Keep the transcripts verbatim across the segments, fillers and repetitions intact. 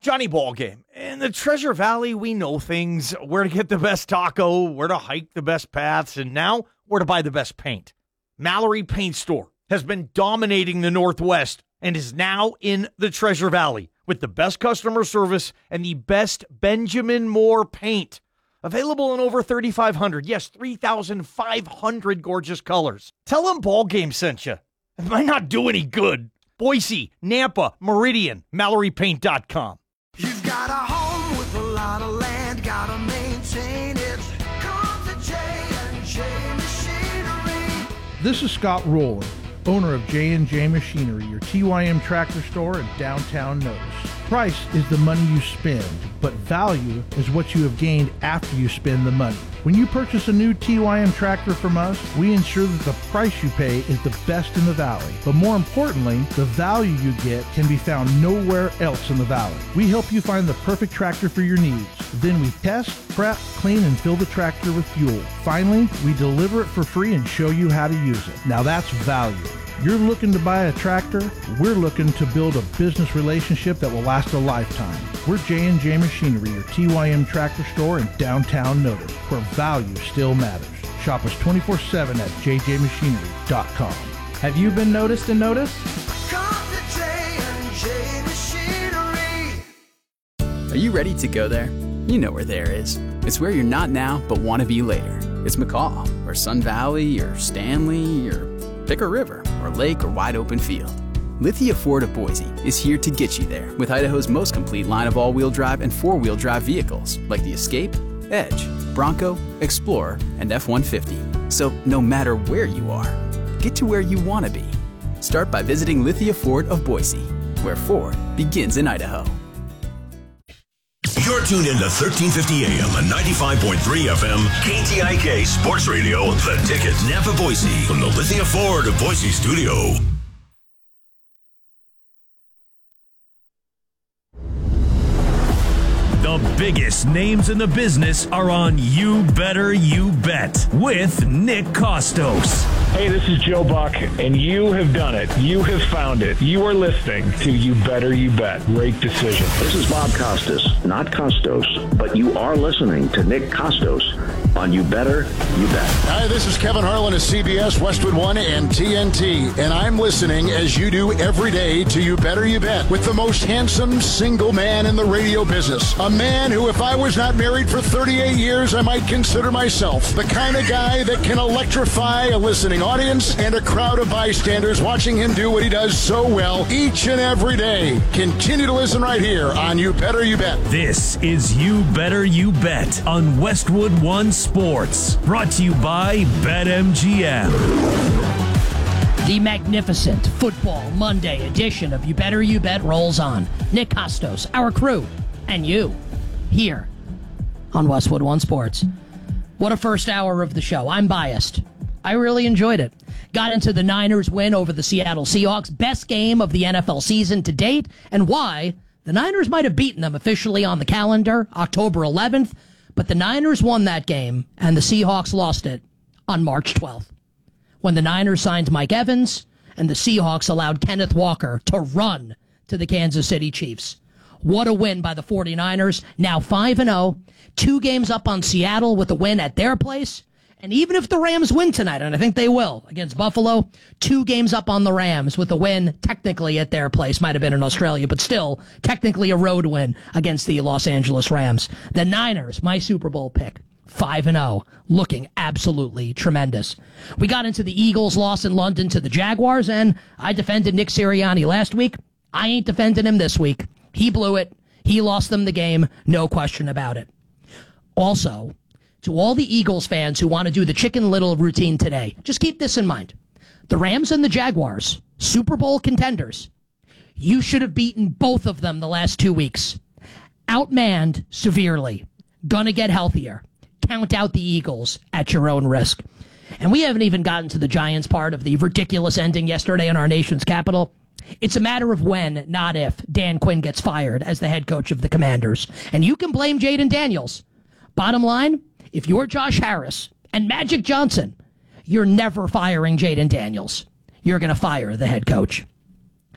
Johnny Ballgame. In the Treasure Valley, we know things, where to get the best taco, where to hike the best paths, and now where to buy the best paint. Mallory Paint Store has been dominating the Northwest and is now in the Treasure Valley with the best customer service and the best Benjamin Moore paint. Available in over thirty-five hundred, yes, three thousand five hundred gorgeous colors. Tell them Ballgame sent you. It might not do any good. Boise, Nampa, Meridian, Mallory Paint dot com. You've got a home with a lot of land, gotta maintain it. Come to J and J Machinery. This is Scott Roller, owner of J and J Machinery, your T Y M tractor store in downtown Notice. Price is the money you spend, but value is what you have gained after you spend the money. When you purchase a new T Y M tractor from us, we ensure that the price you pay is the best in the valley. But more importantly, the value you get can be found nowhere else in the valley. We help you find the perfect tractor for your needs. Then we test, prep, clean, and fill the tractor with fuel. Finally, we deliver it for free and show you how to use it. Now that's value. You're looking to buy a tractor, we're looking to build a business relationship that will last a lifetime. We're J and J Machinery, your T Y M tractor store in downtown Notice, where value still matters. Shop us twenty-four seven at j j machinery dot com. Have you been noticed and noticed? Come to J and J Machinery. Are you ready to go there? You know where there is. It's where you're not now, but want to be later. It's McCaw, or Sun Valley, or Stanley, or pick a river, or lake, or wide open field. Lithia Ford of Boise is here to get you there with Idaho's most complete line of all-wheel drive and four-wheel drive vehicles like the Escape, Edge, Bronco, Explorer, and F one fifty. So no matter where you are, get to where you want to be. Start by visiting Lithia Ford of Boise, where Ford begins in Idaho. You're tuned into thirteen fifty A M and ninety-five point three F M, K T I K Sports Radio, The Ticket, Nampa, Boise, from the Lithia Ford of Boise studio. The biggest names in the business are on You Better You Bet with Nick Costos. Hey, this is Joe Buck, and you have done it. You have found it. You are listening to You Better You Bet. Great decision. This is Bob Costas, not Costos, but you are listening to Nick Costos on You Better You Bet. Hi, this is Kevin Harlan of C B S, Westwood One, and T N T, and I'm listening, as you do every day, to You Better You Bet with the most handsome single man in the radio business. A man who, if I was not married for thirty-eight years, I might consider myself the kind of guy that can electrify a listening audience and a crowd of bystanders watching him do what he does so well each and every day. Continue to listen right here on You Better You Bet. This is You Better You Bet on Westwood One Sports, brought to you by BetMGM. The magnificent Football Monday edition of You Better You Bet rolls on. Nick Costos, our crew, and you, here on Westwood One Sports. What a first hour of the show. I'm biased. I really enjoyed it. Got into the Niners win over the Seattle Seahawks, best game of the N F L season to date, and why the Niners might have beaten them officially on the calendar, October eleventh, but the Niners won that game, and the Seahawks lost it on March twelfth. When the Niners signed Mike Evans, and the Seahawks allowed Kenneth Walker to run to the Kansas City Chiefs. What a win by the 49ers, now five and oh, two games up on Seattle with a win at their place. And even if the Rams win tonight, and I think they will, against Buffalo, two games up on the Rams with a win technically at their place. Might have been in Australia, but still technically a road win against the Los Angeles Rams. The Niners, my Super Bowl pick, five and oh, looking absolutely tremendous. We got into the Eagles' loss in London to the Jaguars, and I defended Nick Sirianni last week. I ain't defending him this week. He blew it. He lost them the game. No question about it. Also, to all the Eagles fans who want to do the Chicken Little routine today, just keep this in mind. The Rams and the Jaguars, Super Bowl contenders, you should have beaten both of them the last two weeks. Outmanned severely. Gonna get healthier. Count out the Eagles at your own risk. And we haven't even gotten to the Giants part of the ridiculous ending yesterday in our nation's capital. It's a matter of when, not if, Dan Quinn gets fired as the head coach of the Commanders. And you can blame Jaden Daniels. Bottom line, if you're Josh Harris and Magic Johnson, you're never firing Jaden Daniels. You're going to fire the head coach.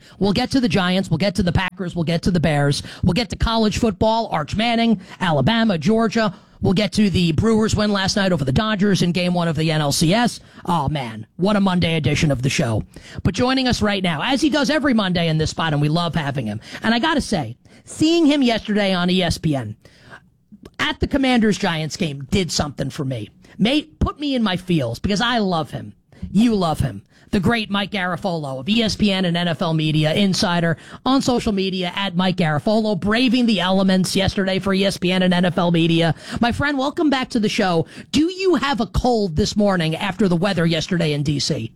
We'll get to the Giants. We'll get to the Packers. We'll get to the Bears. We'll get to college football, Arch Manning, Alabama, Georgia. We'll get to the Brewers win last night over the Dodgers in game one of the N L C S. Oh, man, what a Monday edition of the show. But joining us right now, as he does every Monday in this spot, and we love having him. And I got to say, seeing him yesterday on E S P N at the Commanders-Giants game did something for me. Mate, put me in my feels because I love him. You love him. The great Mike Garafolo of E S P N and N F L Media Insider on social media at Mike Garafolo, braving the elements yesterday for E S P N and N F L Media. My friend, welcome back to the show. Do you have a cold this morning after the weather yesterday in D C?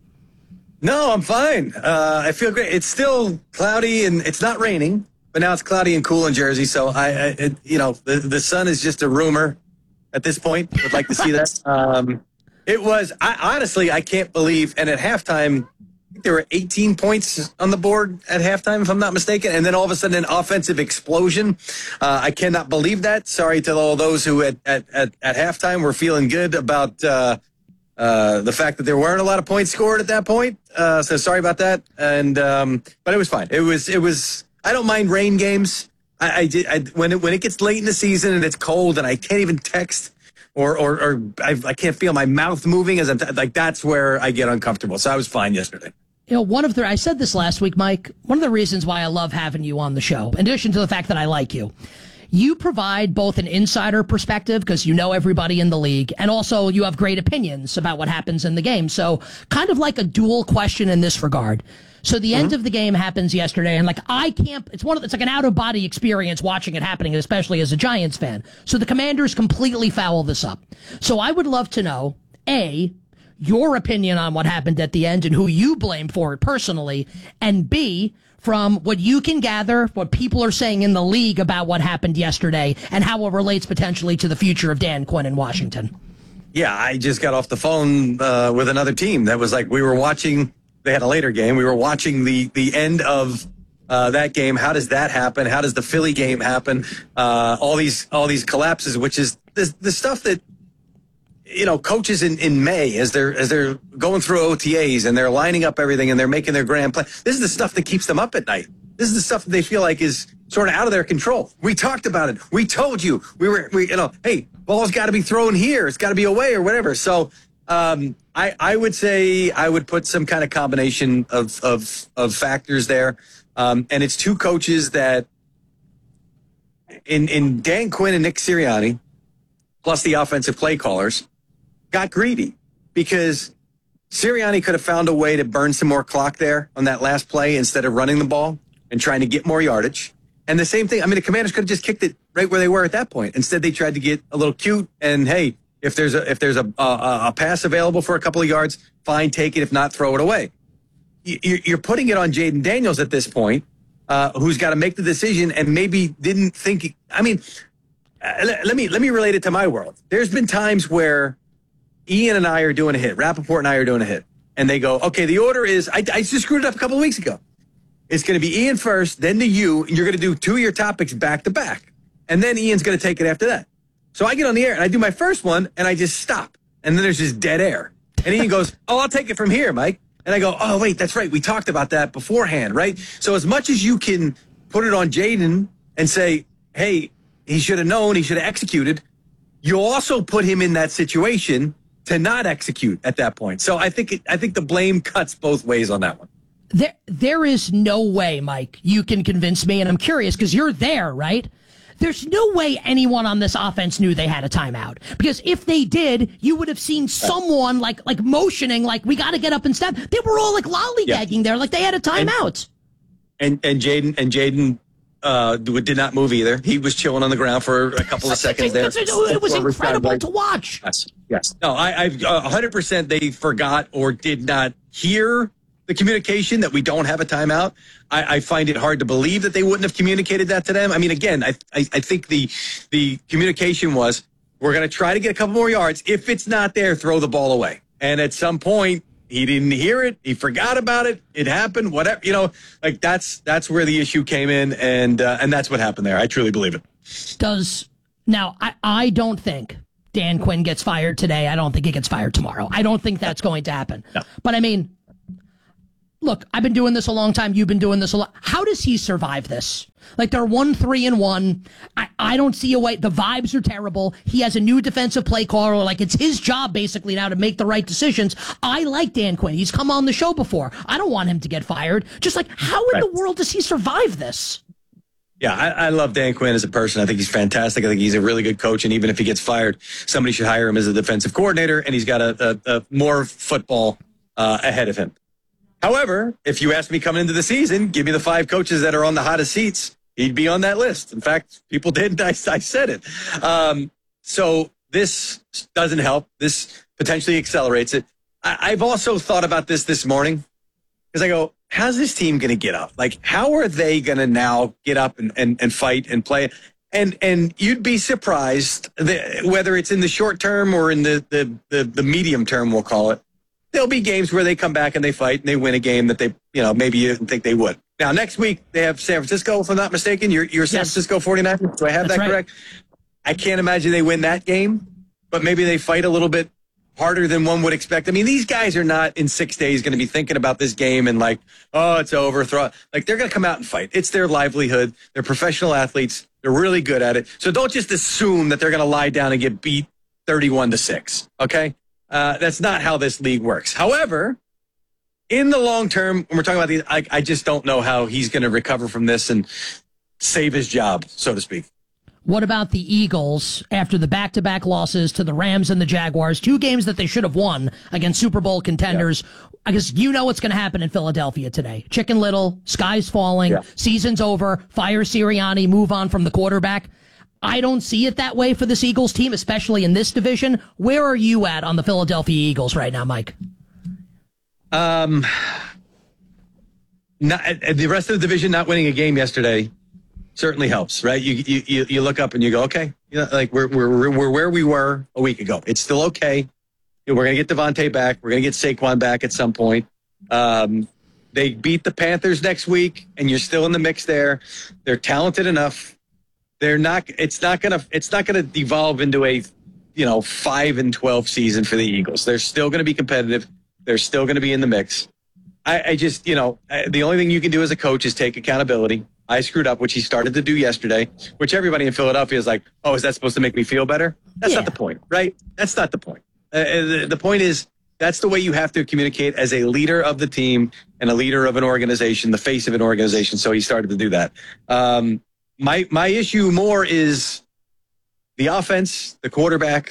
No, I'm fine. Uh, I feel great. It's still cloudy and it's not raining, but now it's cloudy and cool in Jersey. So I, I it, you know, the, the sun is just a rumor at this point. Would like to see that. Um, It was, I honestly, I can't believe, and at halftime, I think there were eighteen points on the board at halftime, if I'm not mistaken, and then all of a sudden an offensive explosion. Uh, I cannot believe that. Sorry to all those who at, at, at, at halftime were feeling good about uh, uh, the fact that there weren't a lot of points scored at that point. Uh, so sorry about that. And um, but it was fine. It was, it was, I don't mind rain games. I, I did, I, when, it, when it gets late in the season and it's cold and I can't even text, Or, or, or I, I can't feel my mouth moving as I'm t- like that's where I get uncomfortable. So I was fine yesterday. You know, one of the I said this last week, Mike. One of the reasons why I love having you on the show, in addition to the fact that I like you, you provide both an insider perspective because you know everybody in the league, and also you have great opinions about what happens in the game. So, kind of like a dual question in this regard. So the end mm-hmm. of the game happens yesterday, and like I can't. It's one of it's like an out of body experience watching it happening, especially as a Giants fan. So the Commanders completely foul this up. So I would love to know A, your opinion on what happened at the end and who you blame for it personally, and B, from what you can gather, what people are saying in the league about what happened yesterday and how it relates potentially to the future of Dan Quinn in Washington. Yeah, I just got off the phone uh, with another team that was like we were watching. They had a later game. We were watching the the end of uh, that game. How does that happen? How does the Philly game happen? Uh, all these all these collapses, which is the the stuff that you know coaches in, in May as they're as they're going through O T As and they're lining up everything and they're making their grand plan. This is the stuff that keeps them up at night. This is the stuff that they feel like is sort of out of their control. We talked about it. We told you. We were we you know hey, ball's got to be thrown here. It's got to be away or whatever. So. Um, I, I would say I would put some kind of combination of, of, of factors there. Um, and it's two coaches that in, in Dan Quinn and Nick Sirianni, plus the offensive play callers, got greedy because Sirianni could have found a way to burn some more clock there on that last play instead of running the ball and trying to get more yardage. And the same thing, I mean, the Commanders could have just kicked it right where they were at that point. Instead, they tried to get a little cute and, hey, If there's a if there's a, a a pass available for a couple of yards, fine, take it. If not, throw it away. You're putting it on Jaden Daniels at this point, uh, who's got to make the decision and maybe didn't think. I mean, let me let me relate it to my world. There's been times where Ian and I are doing a hit, Rappaport and I are doing a hit, and they go, okay, the order is I, I just screwed it up a couple of weeks ago. It's going to be Ian first, then to you, and you're going to do two of your topics back to back, and then Ian's going to take it after that. So I get on the air and I do my first one and I just stop. And then there's just dead air. And Ian goes, oh, I'll take it from here, Mike. And I go, oh, wait, that's right. We talked about that beforehand, right? So as much as you can put it on Jaden and say, hey, he should have known, he should have executed, you also put him in that situation to not execute at that point. So I think it, I think the blame cuts both ways on that one. There, there is no way, Mike, you can convince me, and I'm curious because you're there, right? There's no way anyone on this offense knew they had a timeout. Because if they did, you would have seen someone like like motioning, like, we got to get up and step. They were all like lollygagging yeah. there, like they had a timeout. And and Jaden and Jaden uh, did not move either. He was chilling on the ground for a couple of seconds there. It was incredible to watch. Yes, yes. No, I, I've uh, one hundred percent they forgot or did not hear the communication that we don't have a timeout. I, I find it hard to believe that they wouldn't have communicated that to them. I mean, again, I I, I think the the communication was, we're going to try to get a couple more yards. If it's not there, throw the ball away. And at some point, he didn't hear it. He forgot about it. It happened. Whatever, you know, like that's that's where the issue came in, and uh, and that's what happened there. I truly believe it. Does now I I don't think Dan Quinn gets fired today. I don't think he gets fired tomorrow. I don't think that's going to happen. No. But I mean, look, I've been doing this a long time. You've been doing this a lot. How does he survive this? Like, they're one, three, and one. I, I don't see a way. The vibes are terrible. He has a new defensive play caller. Like, it's his job, basically, now to make the right decisions. I like Dan Quinn. He's come on the show before. I don't want him to get fired. Just like, how in Right. the world does he survive this? Yeah, I, I love Dan Quinn as a person. I think he's fantastic. I think he's a really good coach. And even if he gets fired, somebody should hire him as a defensive coordinator. And he's got a, a, a more football uh, ahead of him. However, if you asked me coming into the season, give me the five coaches that are on the hottest seats, he'd be on that list. In fact, people did. I, I said it. Um, so this doesn't help. This potentially accelerates it. I, I've also thought about this this morning because I go, how's this team going to get up? Like, how are they going to now get up and, and, and fight and play? And and you'd be surprised that whether it's in the short term or in the, the, the, the medium term, we'll call it. There'll be games where they come back and they fight and they win a game that they, you know, maybe you didn't think they would. Now, next week, they have San Francisco, if I'm not mistaken. You're, you're San Yes. Francisco forty-niners. Do I have That's that right. correct? I can't imagine they win that game, but maybe they fight a little bit harder than one would expect. I mean, these guys are not in six days going to be thinking about this game and like, oh, it's over. Throw it. Like, they're going to come out and fight. It's their livelihood. They're professional athletes. They're really good at it. So don't just assume that they're going to lie down and get beat thirty-one to six. Okay? Uh, that's not how this league works. However, in the long term, when we're talking about these, I, I just don't know how he's going to recover from this and save his job, so to speak. What about the Eagles after the back-to-back losses to the Rams and the Jaguars, two games that they should have won against Super Bowl contenders? Yeah. I guess you know what's going to happen in Philadelphia today. Chicken Little, sky's falling, yeah. Season's over, fire Sirianni, move on from the quarterback. I don't see it that way for this Eagles team, especially in this division. Where are you at on the Philadelphia Eagles right now, Mike? Um, not, the rest of the division not winning a game yesterday certainly helps, right? You you you look up and you go, okay, you know, like we're we're we're where we were a week ago. It's still okay. You know, we're gonna get Devontae back. We're gonna get Saquon back at some point. Um, they beat the Panthers next week, and you're still in the mix there. They're talented enough. They're not. It's not gonna. It's not gonna devolve into a, you know, five and twelve season for the Eagles. They're still gonna be competitive. They're still gonna be in the mix. I, I just, you know, I, the only thing you can do as a coach is take accountability. I screwed up, which he started to do yesterday, which everybody in Philadelphia is like, oh, is that supposed to make me feel better? That's yeah. not the point, right? That's not the point. Uh, the, the point is that's the way you have to communicate as a leader of the team and a leader of an organization, the face of an organization. So he started to do that. Um, my my issue more is the offense, the quarterback.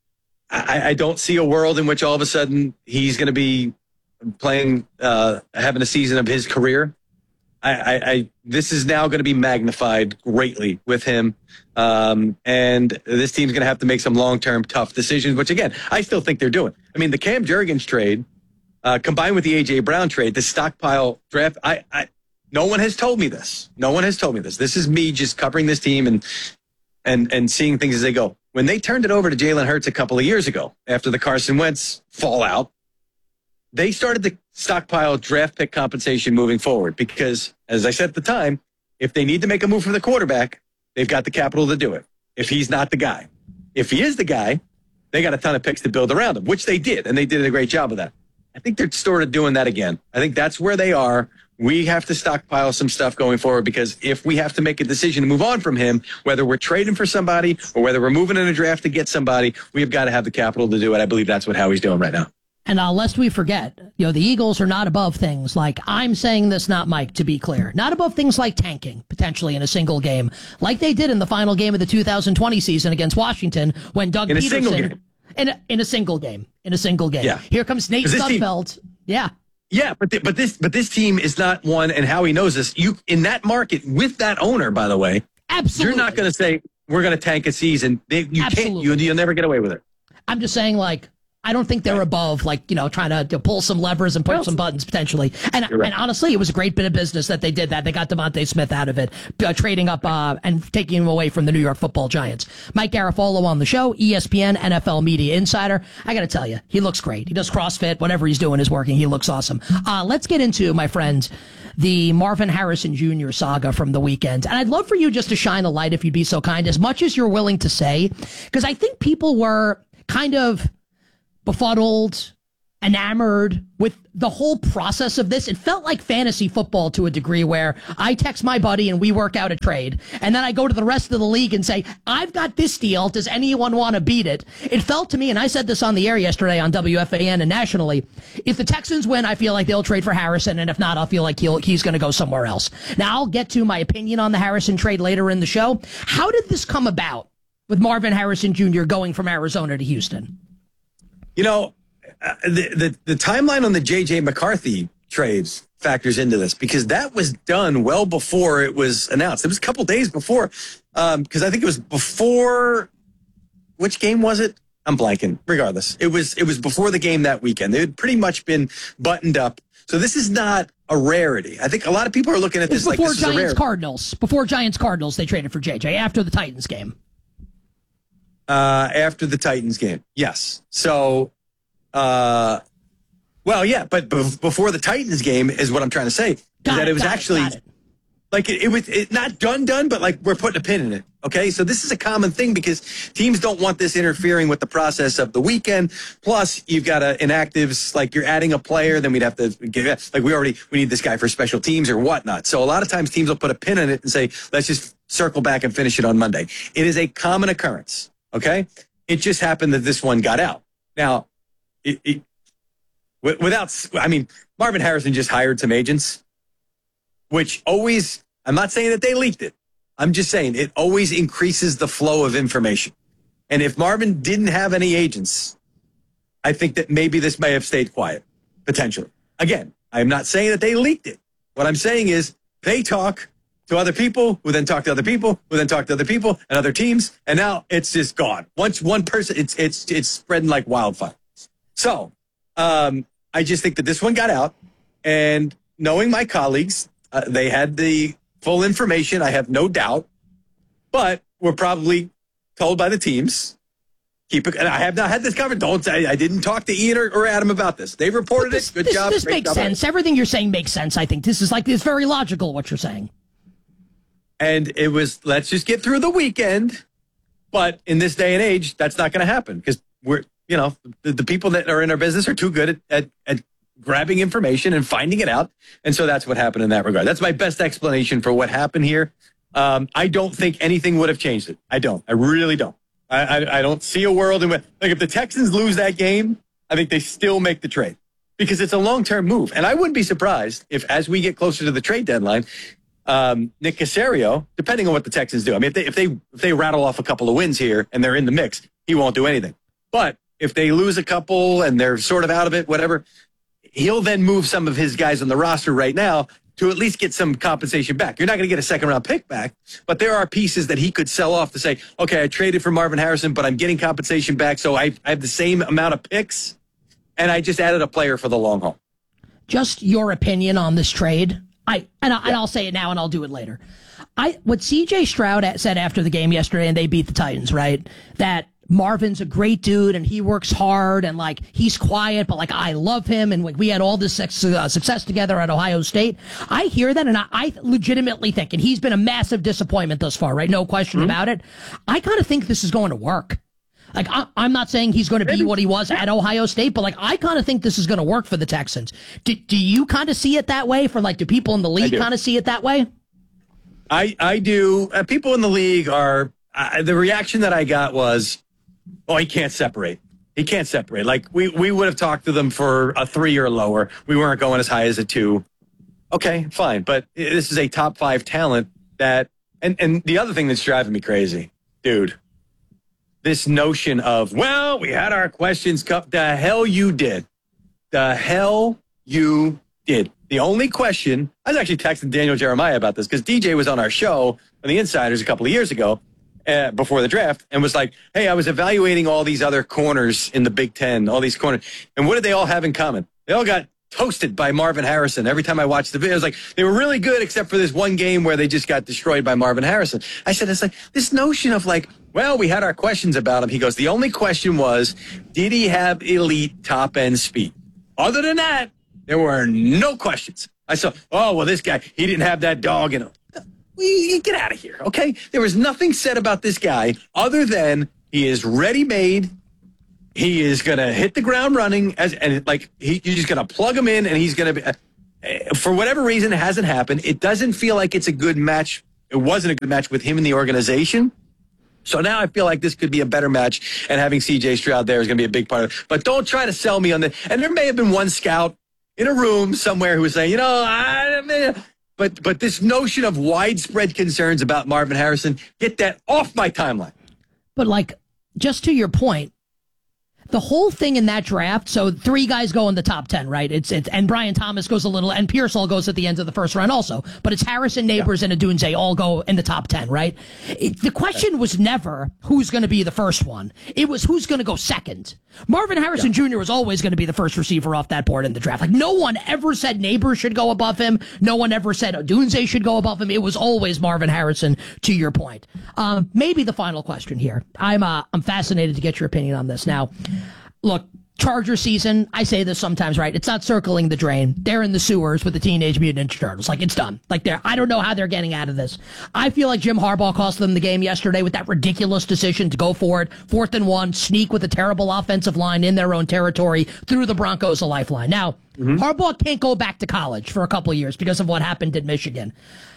I, I don't see a world in which all of a sudden he's going to be playing, uh, having a season of his career. I, I, I this is now going to be magnified greatly with him. Um, and this team's going to have to make some long-term tough decisions, which again, I still think they're doing. I mean, the Cam Jurgens trade, uh, combined with the A J Brown trade, the stockpile draft, I, I, no one has told me this. No one has told me this. This is me just covering this team and, and, and seeing things as they go. When they turned it over to Jalen Hurts a couple of years ago, after the Carson Wentz fallout, they started to stockpile draft pick compensation moving forward because, as I said at the time, if they need to make a move for the quarterback, they've got the capital to do it. If he's not the guy. If he is the guy, they got a ton of picks to build around him, which they did, and they did a great job of that. I think they're sort of doing that again. I think that's where they are. We have to stockpile some stuff going forward because if we have to make a decision to move on from him, whether we're trading for somebody or whether we're moving in a draft to get somebody, we've got to have the capital to do it. I believe that's what Howie's doing right now. And uh, lest we forget, you know, the Eagles are not above things like, I'm saying this, not Mike, to be clear, not above things like tanking, potentially in a single game, like they did in the final game of the two thousand twenty season against Washington when Doug in a Peterson... Single game. In a, in a single game. In a single game. Yeah. Here comes Nate Sudfeld. Team, yeah. Yeah, but th- but this but this team is not one, and Howie knows this. You in that market with that owner, by the way, absolutely, you're not going to say we're going to tank a season. They, you absolutely. can't. You, you'll never get away with it. I'm just saying, like, I don't think they're right. above, like, you know, trying to, to pull some levers and push well, some buttons potentially. And right. and honestly, it was a great bit of business that they did that. They got DeVonta Smith out of it, uh, trading up uh, and taking him away from the New York Football Giants. Mike Garafolo on the show, E S P N, N F L Media Insider. I got to tell you, he looks great. He does CrossFit. Whatever he's doing is working. He looks awesome. Uh, let's get into, my friend, the Marvin Harrison Junior saga from the weekend. And I'd love for you just to shine a light, if you'd be so kind, as much as you're willing to say, because I think people were kind of befuddled, enamored with the whole process of this. It felt like fantasy football to a degree where I text my buddy and we work out a trade. And then I go to the rest of the league and say, I've got this deal. Does anyone want to beat it? It felt to me, and I said this on the air yesterday on W F A N and nationally, if the Texans win, I feel like they'll trade for Harrison. And if not, I'll feel like he'll, he's going to go somewhere else. Now, I'll get to my opinion on the Harrison trade later in the show. How did this come about with Marvin Harrison Junior going from Arizona to Houston? You know, Uh, the, the the timeline on the J J McCarthy trades factors into this because that was done well before it was announced. It was a couple days before, because um, I think it was before. Which game was it? I'm blanking. Regardless, it was it was before the game that weekend. They had pretty much been buttoned up. So this is not a rarity. I think a lot of people are looking at this like before this is a Giants rarity. Cardinals. Before Giants Cardinals, they traded for J J after the Titans game. Uh, after the Titans game, yes. So. Uh, well, yeah, but b- before the Titans game is what I'm trying to say. Is got that it, it was got actually it, it. like it, it was it, not done, done, but like we're putting a pin in it. Okay, so this is a common thing because teams don't want this interfering with the process of the weekend. Plus, you've got a, inactives, like you're adding a player, then we'd have to give like we already we need this guy for special teams or whatnot. So a lot of times teams will put a pin in it and say, let's just circle back and finish it on Monday. It is a common occurrence. Okay, it just happened that this one got out. Now. It, it, without, I mean, Marvin Harrison just hired some agents, which always, I'm not saying that they leaked it. I'm just saying it always increases the flow of information. And if Marvin didn't have any agents, I think that maybe this may have stayed quiet, potentially. Again, I'm not saying that they leaked it. What I'm saying is they talk to other people who then talk to other people who then talk to other people and other teams. And now it's just gone. Once one person, it's, it's, it's spreading like wildfire. So, um, I just think that this one got out, and knowing my colleagues, uh, they had the full information. I have no doubt, but we're probably told by the teams. Keep it. And I have not had this covered. Don't I, I didn't talk to Ian or, or Adam about this. They reported this, it. Good this, job. This Great makes job. sense. Everything you're saying makes sense. I think this is like it's very logical what you're saying. And it was let's just get through the weekend, but in this day and age, that's not going to happen because we're. You know, the, the people that are in our business are too good at, at, at grabbing information and finding it out. And so that's what happened in that regard. That's my best explanation for what happened here. Um, I don't think anything would have changed it. I don't. I really don't. I, I, I don't see a world in which, like, if the Texans lose that game, I think they still make the trade because it's a long-term move. And I wouldn't be surprised if, as we get closer to the trade deadline, um, Nick Caserio, depending on what the Texans do, I mean, if they, if they, if they rattle off a couple of wins here and they're in the mix, he won't do anything. But if they lose a couple and they're sort of out of it, whatever, he'll then move some of his guys on the roster right now to at least get some compensation back. You're not going to get a second round pick back, but there are pieces that he could sell off to say, okay, I traded for Marvin Harrison, but I'm getting compensation back. So I, I have the same amount of picks and I just added a player for the long haul. Just your opinion on this trade. I and, I, and I'll say it now and I'll do it later. I what C J Stroud said after the game yesterday and they beat the Titans, right? That Marvin's a great dude and he works hard and like he's quiet, but like I love him and we had all this sex, uh, success together at Ohio State. I hear that and I, I legitimately think, and he's been a massive disappointment thus far, right? No question mm-hmm. about it. I kind of think this is going to work. Like I, I'm not saying he's going to be what he was at Ohio State, but like I kind of think this is going to work for the Texans. Do, do you kind of see it that way? For like, do people in the league kind of see it that way? I I do. Uh, people in the league are. Uh, the reaction that I got was, oh, he can't separate. He can't separate. Like, we, we would have talked to them for a three or lower. We weren't going as high as a two. Okay, fine. But this is a top five talent that, and, and the other thing that's driving me crazy, dude, this notion of, well, we had our questions cut. The hell you did. The hell you did. The only question, I was actually texting Daniel Jeremiah about this because D J was on our show on the Insiders a couple of years ago. Uh, before the draft and was like, hey, I was evaluating all these other corners in the Big Ten, all these corners. And what did they all have in common? They all got toasted by Marvin Harrison. Every time I watched the video, I was like, they were really good except for this one game where they just got destroyed by Marvin Harrison. I said, it's like this notion of like, well, we had our questions about him. He goes, the only question was, did he have elite top end speed? Other than that, there were no questions. I saw, oh, well, this guy, he didn't have that dog in him. We get out of here, okay? There was nothing said about this guy other than he is ready-made. he is going to hit the ground running, as and like he, you're just going to plug him in, and he's going to be. Uh, for whatever reason, it hasn't happened. It doesn't feel like it's a good match. It wasn't a good match with him in the organization. So now I feel like this could be a better match, and having C J Stroud there is going to be a big part of it. But don't try to sell me on the. And there may have been one scout in a room somewhere who was saying, you know, I mean, but but this notion of widespread concerns about Marvin Harrison, get that off my timeline. But like, just to your point, the whole thing in that draft, so three guys go in the top ten, right? It's it's and Brian Thomas goes a little, and Pearsall goes at the end of the first round also. But it's Harrison, Neighbors, yeah. and Odunze all go in the top ten, right? It, the question was never who's going to be the first one. It was who's going to go second. Marvin Harrison yeah. Junior was always going to be the first receiver off that board in the draft. Like, no one ever said Neighbors should go above him. No one ever said Odunze should go above him. It was always Marvin Harrison, to your point. Um, maybe the final question here. I'm uh, I'm fascinated to get your opinion on this. Now, look, Charger season, I say this sometimes, right? It's not circling the drain. They're in the sewers with the Teenage Mutant Ninja Turtles. Like, it's done. Like, they're, I don't know how they're getting out of this. I feel like Jim Harbaugh cost them the game yesterday with that ridiculous decision to go for it. Fourth and one, sneak with a terrible offensive line in their own territory, threw the Broncos a lifeline. Now, mm-hmm. Harbaugh can't go back to college for a couple of years because of what happened in Michigan.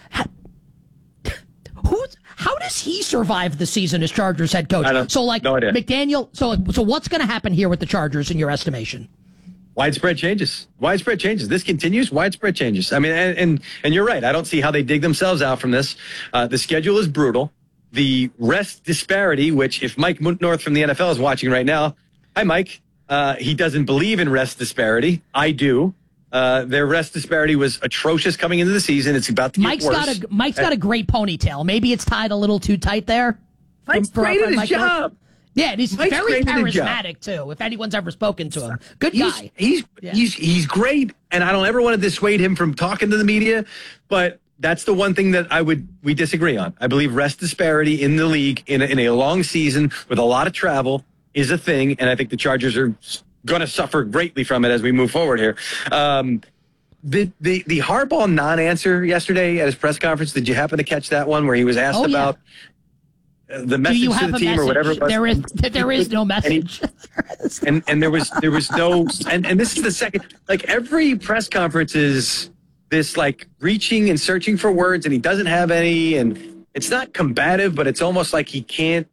Who's... How does he survive the season as Chargers head coach? I don't, so, like, no idea. McDaniel, so, so what's going to happen here with the Chargers in your estimation? Widespread changes. Widespread changes. This continues. Widespread changes. I mean, and and, and you're right. I don't see how they dig themselves out from this. Uh, the schedule is brutal. The rest disparity, which if Mike North from the N F L is watching right now, hi, Mike. Uh, he doesn't believe in rest disparity. I do. Uh, their rest disparity was atrocious coming into the season. It's about to get Mike's worse. got a Mike's got a great ponytail. Maybe it's tied a little too tight there. Mike's great at his Mike job. North. Yeah, and he's Mike's very great at his job. charismatic too. If anyone's ever spoken to him, good he's, guy. He's yeah. he's he's great, and I don't ever want to dissuade him from talking to the media. But that's the one thing that I would we disagree on. I believe rest disparity in the league in a, in a long season with a lot of travel is a thing, and I think the Chargers are going to suffer greatly from it as we move forward here. Um, The, the the Harbaugh non-answer yesterday at his press conference, did you happen to catch that one where he was asked oh, yeah. about the message to the team message? or whatever it was? There is there is no message. And, he, and and there was there was no and, and this is the second, like, every press conference is this like reaching and searching for words, and he doesn't have any, and it's not combative, but it's almost like he can't.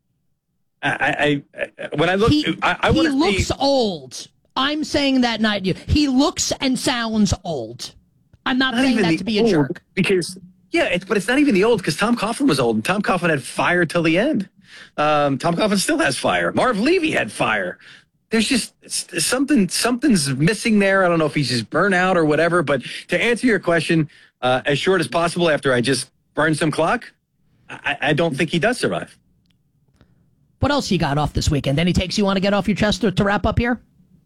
I I, I when I look, he, I, I want to. He looks see, old. I'm saying that not you. He looks and sounds old. I'm not, not saying that to be a jerk. Because, yeah, it's, but it's not even the old, because Tom Coughlin was old, and Tom Coughlin had fire till the end. Um, Tom Coughlin still has fire. Marv Levy had fire. There's just it's, something, something's missing there. I don't know if he's just burnt out or whatever, but to answer your question uh, as short as possible after I just burned some clock, I, I don't think he does survive. What else you got off this weekend? Any takes you want to get off your chest to, to wrap up here?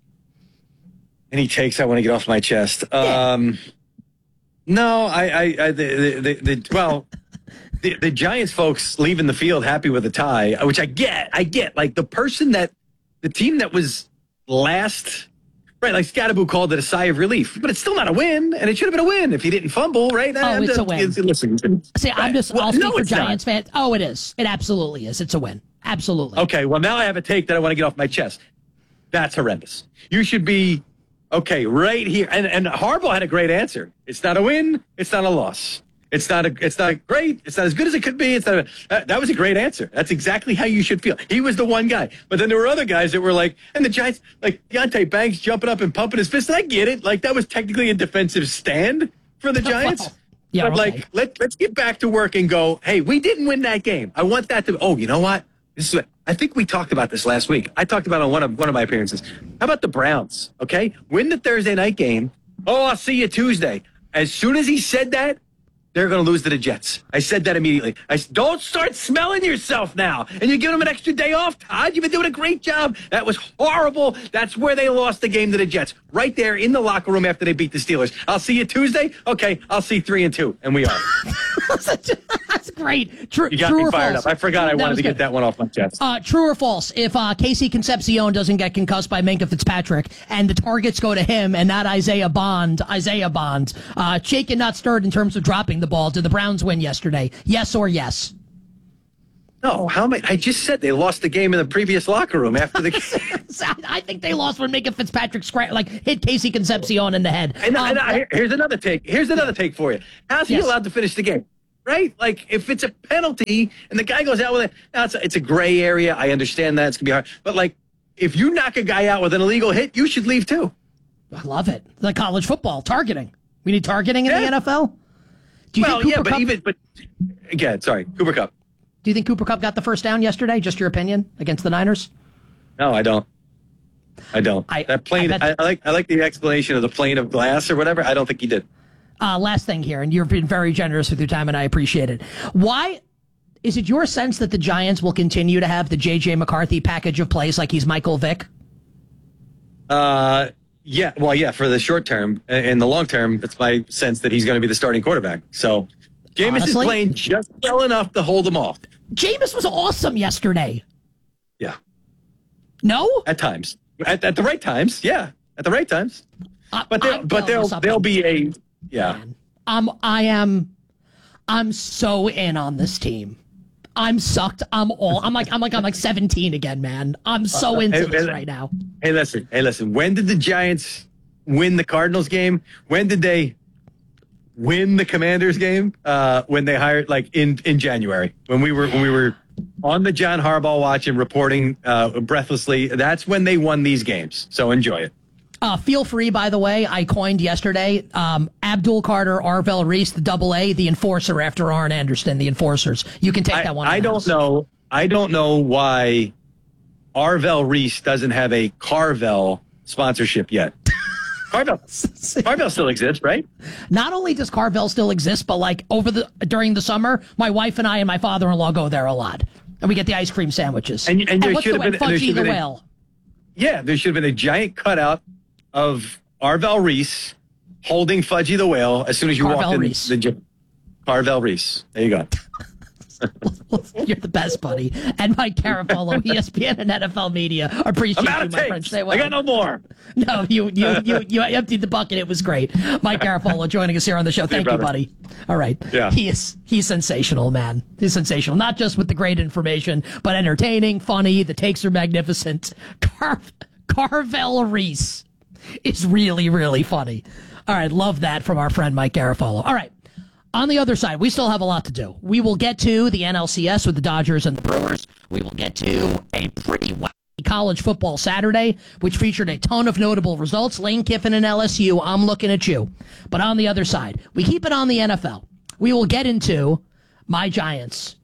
Any takes I want to get off my chest? Yeah. Um, no, I, I, I the, the, the, well, the, the Giants folks leaving the field happy with a tie, which I get, I get. Like, the person that, the team that was last, right? Like, Scadaboo called it a sigh of relief, but it's still not a win, and it should have been a win if he didn't fumble, right? Oh, I'm it's just, a win. Listen, See, I'm just, well, I'll speak no, for it's Giants not. fans. Oh, it is. It absolutely is. It's a win. Absolutely. Okay, well, now I have a take that I want to get off my chest. That's horrendous. You should be. Okay, right here, and and Harbaugh had a great answer. It's not a win. It's not a loss. It's not a. It's not great. It's not as good as it could be. It's not. A, uh, that was a great answer. That's exactly how you should feel. He was the one guy, but then there were other guys that were like, and the Giants, like Deontay Banks jumping up and pumping his fist. And I get it. Like, that was technically a defensive stand for the Giants. Well, yeah, but okay. like, let let's get back to work and go. Hey, we didn't win that game. I want that to. Oh, you know what? This is what I think we talked about this last week. I talked about it on one of one of my appearances. How about the Browns? Okay, win the Thursday night game. Oh, I'll see you Tuesday. As soon as he said that, they're going to lose to the Jets. I said that immediately. I said, don't start smelling yourself now. And you're giving them an extra day off, Todd. You've been doing a great job. That was horrible. That's where they lost the game to the Jets. Right there in the locker room after they beat the Steelers. I'll see you Tuesday. Okay, I'll see three and two. And we are. That's great. True, you got true me or fired false? up. I forgot I That wanted was to good. get that one off my chest. Uh, true or false? If uh, Casey Concepcion doesn't get concussed by Minka Fitzpatrick and the targets go to him and not Isaiah Bond, Isaiah Bond, uh, shaken not stirred in terms of dropping the ball. Did the Browns win yesterday? Yes or yes? No, how many? I just said they lost the game in the previous locker room after the game. I think they lost when Minka Fitzpatrick scra- like hit Casey Concepcion in the head. And, um, and I, here's another take. Here's another take for you. How's he Yes. allowed to finish the game? Right? Like, if it's a penalty and the guy goes out with it, now it's a, it's a gray area. I understand that. It's going to be hard. But, like, if you knock a guy out with an illegal hit, you should leave, too. I love it. Like college football, targeting. We need targeting in Yeah. the N F L? Do you well, think Cooper yeah, but Kupp, even, but, again, sorry, Cooper Kupp. Do you think Cooper Kupp got the first down yesterday? Just your opinion against the Niners? No, I don't. I don't. I- that plane, I I, bet- I like I like the explanation of the plane of glass or whatever. I don't think he did. Uh, last thing here, and you've been very generous with your time, and I appreciate it. Why is it your sense that the Giants will continue to have the J J McCarthy package of plays like he's Michael Vick? Uh, yeah. Well, yeah, for the short term. In the long term, it's my sense that he's going to be the starting quarterback. So Jameis is Honestly? playing just well enough to hold them off. Jameis was awesome yesterday. Yeah. No? At times. At, at the right times, yeah. At the right times. I, But they'll, I'm but telling you they'll, something. they'll be a, yeah. I'm, I am, I'm so in on this team. I'm sucked. I'm all. I'm like. I'm like. I'm like seventeen again, man. I'm so into Hey, this hey, right now. Hey, listen. Hey, listen. When did the Giants win the Cardinals game? When did they win the Commanders game? Uh, when they hired, like in, in January, when we were when we were on the John Harbaugh watch and reporting uh, breathlessly. That's when they won these games. So enjoy it. Uh, feel free, by the way. I coined yesterday um, Abdul Carter, Arvell Reese, the double A, the enforcer after Arn Anderson, the enforcers. You can take I, that one. I in the don't house. know. I don't know why Arvell Reese doesn't have a Carvel sponsorship yet. Carvel, Carvel still exists, right? Not only does Carvel still exist, but like over the during the summer, my wife and I and my father-in-law go there a lot, and we get the ice cream sandwiches. And, and there what's should the have way? been, there Fudgy should the have been a- whale. Yeah, there should have been a giant cutout of Arvell Reese holding Fudgy the whale as soon as you Carvel walked in Reese. the gym. Carvel Reese. There you go. You're the best, buddy. And Mike Carafolo, E S P N and N F L Media. Appreciate I'm out you, of my friend. takes. Stay well. I got no more. No, you you you you emptied the bucket. It was great. Mike Carafolo joining us here on the show. See you, Thank you, brother. buddy. All right. Yeah. He is he's sensational, man. He's sensational. Not just with the great information, but entertaining, funny. The takes are magnificent. Car- Carvel Reese is really, really funny. All right, love that from our friend Mike Garofalo. All right, on the other side, we still have a lot to do. We will get to the N L C S with the Dodgers and the Brewers. We will get to a pretty wacky college football Saturday, which featured a ton of notable results. Lane Kiffin and L S U, I'm looking at you. But on the other side, we keep it on the N F L. We will get into my Giants,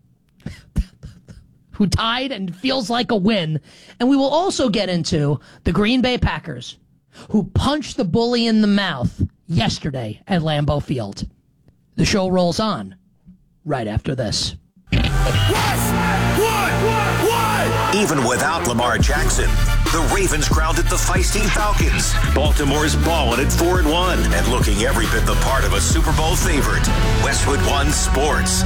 who tied and feels like a win. And we will also get into the Green Bay Packers, who punched the bully in the mouth yesterday at Lambeau Field. The show rolls on right after this. Even without Lamar Jackson, the Ravens grounded the feisty Falcons. Baltimore's balling at four and one and looking every bit the part of a Super Bowl favorite. Westwood One Sports.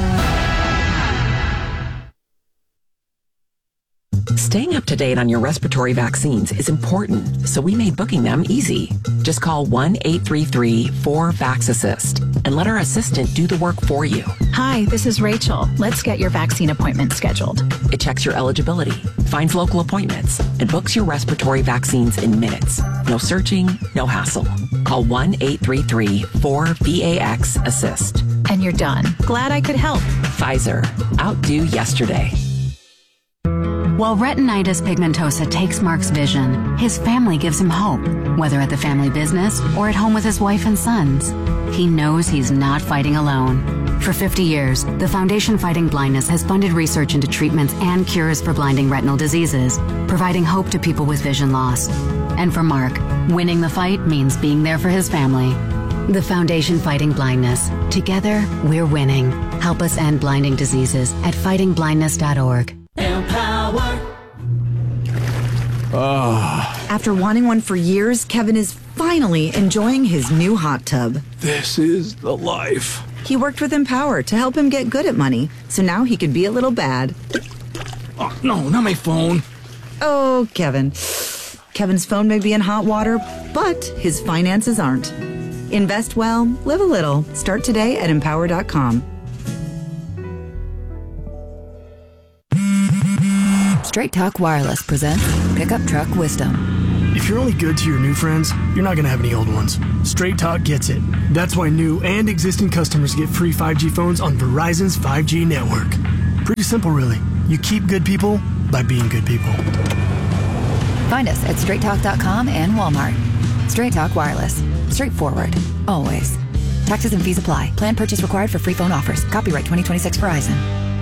Staying up to date on your respiratory vaccines is important, so we made booking them easy. Just call one eight three three four VAX-ASSIST and let our assistant do the work for you. Hi, this is Rachel. Let's get your vaccine appointment scheduled. It checks your eligibility, finds local appointments, and books your respiratory vaccines in minutes. No searching, no hassle. Call one eight three three four VAX-ASSIST. And you're done. Glad I could help. Pfizer. Outdo yesterday. While retinitis pigmentosa takes Mark's vision, his family gives him hope, whether at the family business or at home with his wife and sons. He knows he's not fighting alone. For fifty years, the Foundation Fighting Blindness has funded research into treatments and cures for blinding retinal diseases, providing hope to people with vision loss. And for Mark, winning the fight means being there for his family. The Foundation Fighting Blindness. Together, we're winning. Help us end blinding diseases at fighting blindness dot org. Empower. Oh. After wanting one for years, Kevin is finally enjoying his new hot tub. This is the life. He worked with Empower to help him get good at money, so now he can be a little bad. Oh, no, not my phone. Oh, Kevin. Kevin's phone may be in hot water, but his finances aren't. Invest well, live a little. Start today at empower dot com. Straight Talk Wireless presents Pickup Truck Wisdom. If you're only good to your new friends, you're not going to have any old ones. Straight Talk gets it. That's why new and existing customers get free five G phones on Verizon's five G network. Pretty simple, really. You keep good people by being good people. Find us at straight talk dot com and Walmart. Straight Talk Wireless. Straightforward. Always. Taxes and fees apply. Plan purchase required for free phone offers. Copyright twenty twenty-six Verizon.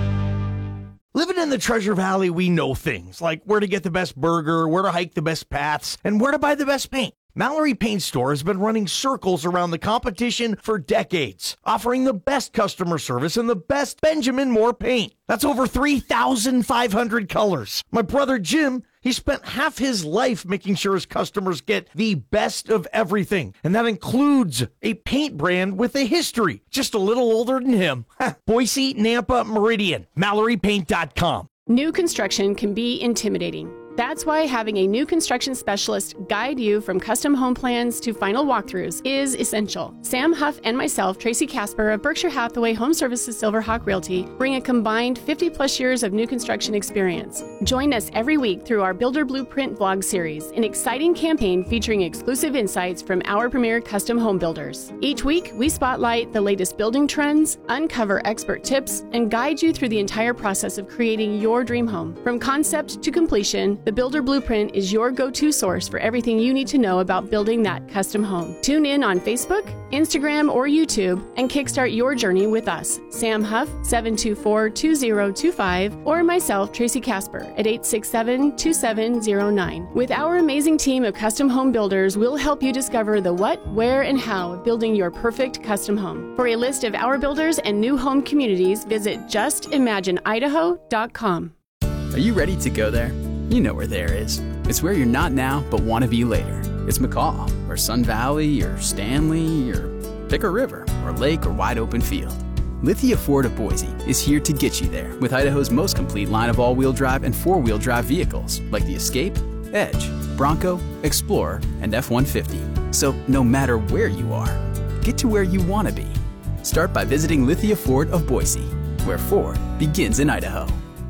Living in the Treasure Valley, we know things like where to get the best burger, where to hike the best paths, and where to buy the best paint. Mallory Paint Store has been running circles around the competition for decades, offering the best customer service and the best Benjamin Moore paint. That's over three thousand five hundred colors. My brother Jim, he spent half his life making sure his customers get the best of everything, and that includes a paint brand with a history, just a little older than him. Boise, Nampa, Meridian, Mallory Paint dot com. New construction can be intimidating. That's why having a new construction specialist guide you from custom home plans to final walkthroughs is essential. Sam Huff and myself, Tracy Casper of Berkshire Hathaway Home Services Silverhawk Realty, bring a combined fifty plus years of new construction experience. Join us every week through our Builder Blueprint vlog series, an exciting campaign featuring exclusive insights from our premier custom home builders. Each week, we spotlight the latest building trends, uncover expert tips, and guide you through the entire process of creating your dream home. From concept to completion, the Builder Blueprint is your go-to source for everything you need to know about building that custom home. Tune in on Facebook, Instagram, or YouTube and kickstart your journey with us, Sam Huff, seven two four, two zero two five, or myself, Tracy Casper, at eight six seven, two seven zero nine. With our amazing team of custom home builders, we'll help you discover the what, where, and how of building your perfect custom home. For a list of our builders and new home communities, visit just imagine idaho dot com. Are you ready to go there? You know where there is. It's where you're not now, but want to be later. It's McCaw, or Sun Valley, or Stanley, or pick a river, or lake, or wide open field. Lithia Ford of Boise is here to get you there with Idaho's most complete line of all-wheel drive and four-wheel drive vehicles like the Escape, Edge, Bronco, Explorer, and F one fifty. So no matter where you are, get to where you want to be. Start by visiting Lithia Ford of Boise, where Ford begins in Idaho.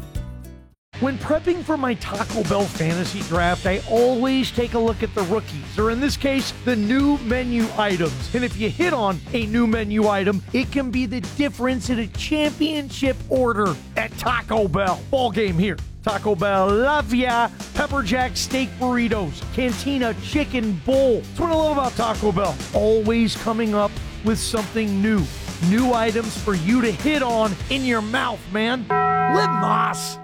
When prepping for my Taco Bell fantasy draft, I always take a look at the rookies, or in this case, the new menu items. And if you hit on a new menu item, it can be the difference in a championship order at Taco Bell. Ball game here. Taco Bell, love ya. Pepper Jack steak burritos, Cantina chicken bowl. That's what I love about Taco Bell. Always coming up with something new. New items for you to hit on in your mouth, man. Live Moss.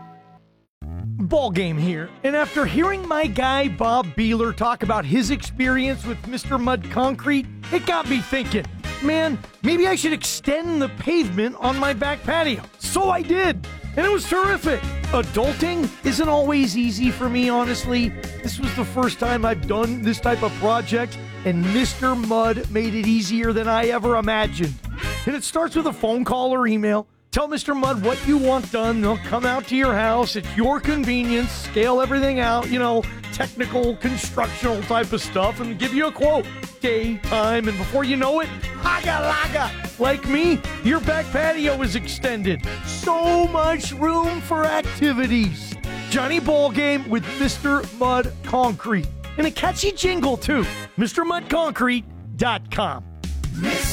Ball game here, and after hearing my guy Bob Beeler talk about his experience with Mister Mud Concrete, it got me thinking, man, maybe I should extend the pavement on my back patio. So I did, and it was terrific. Adulting isn't always easy for me, honestly. This was the first time I've done this type of project, and Mister Mud made it easier than I ever imagined. And it starts with a phone call or email. Tell Mister Mud what you want done. They'll come out to your house at your convenience, scale everything out, you know, technical, constructional type of stuff, and give you a quote. Day, time, and before you know it, haga laga. Like me, your back patio is extended. So much room for activities. Johnny Ballgame with Mister Mud Concrete. And a catchy jingle, too. Mr Mud Concrete dot com.